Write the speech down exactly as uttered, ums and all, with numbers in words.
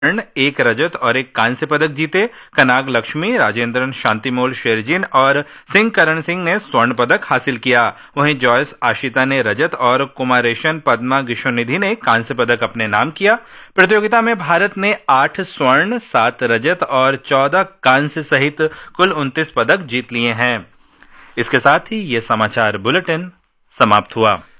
स्वर्ण, एक रजत और एक कांस्य पदक जीते। कनाग लक्ष्मी, राजेंद्रन शांतिमोल शेरजिन और सिंह करण सिंह ने स्वर्ण पदक हासिल किया। वहीं जॉयस आशिता ने रजत और कुमारेशन पद्मा गिशोनिधि ने कांस्य पदक अपने नाम किया। प्रतियोगिता में भारत ने आठ स्वर्ण, सात रजत और चौदह कांस्य सहित कुल उनतीस पदक जीत लिए हैं। इसके साथ ही ये समाचार बुलेटिन समाप्त हुआ।